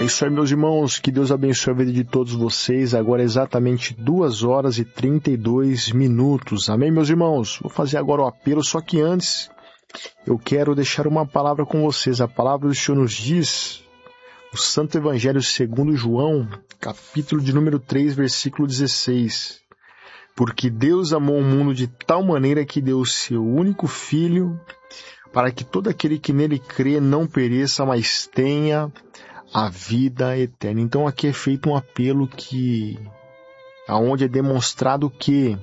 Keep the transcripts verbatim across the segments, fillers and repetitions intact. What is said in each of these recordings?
É isso aí, meus irmãos, que Deus abençoe a vida de todos vocês. Agora é exatamente duas horas e trinta e dois minutos. Amém, meus irmãos? Vou fazer agora o apelo, só que antes eu quero deixar uma palavra com vocês. A palavra do Senhor nos diz, o Santo Evangelho segundo João, capítulo de número três, versículo dezesseis. Porque Deus amou o mundo de tal maneira que deu o seu único Filho, para que todo aquele que nele crê não pereça, mas tenha a vida eterna. Então aqui é feito um apelo que, aonde é demonstrado que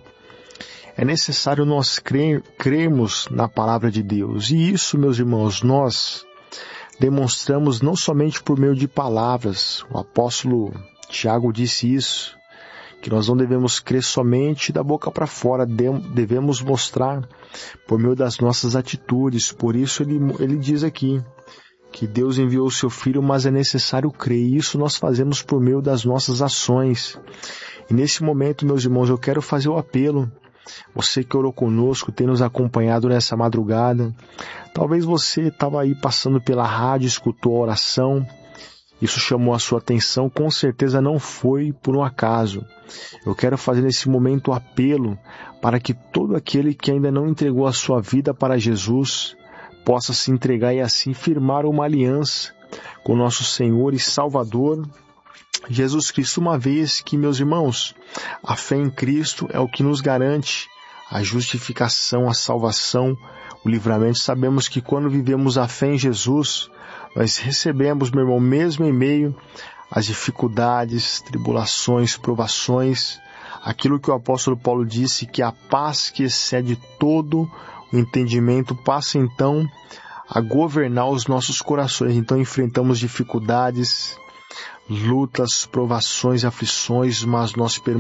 é necessário nós crer, crermos na palavra de Deus. E isso, meus irmãos, nós demonstramos não somente por meio de palavras. O apóstolo Tiago disse isso, que nós não devemos crer somente da boca para fora, devemos mostrar por meio das nossas atitudes. Por isso ele, ele diz aqui que Deus enviou o seu Filho, mas é necessário crer. E isso nós fazemos por meio das nossas ações. E nesse momento, meus irmãos, eu quero fazer o apelo. Você que orou conosco, tem nos acompanhado nessa madrugada. Talvez você estava aí passando pela rádio, escutou a oração. Isso chamou a sua atenção, com certeza não foi por um acaso. Eu quero fazer nesse momento o apelo para que todo aquele que ainda não entregou a sua vida para Jesus possa se entregar e assim firmar uma aliança com nosso Senhor e Salvador Jesus Cristo, uma vez que, meus irmãos, a fé em Cristo é o que nos garante a justificação, a salvação, o livramento. Sabemos que quando vivemos a fé em Jesus, nós recebemos, meu irmão, mesmo em meio às dificuldades, tribulações, provações, aquilo que o apóstolo Paulo disse, que a paz que excede todo o entendimento passa então a governar os nossos corações. Então enfrentamos dificuldades, lutas, provações, aflições, mas nós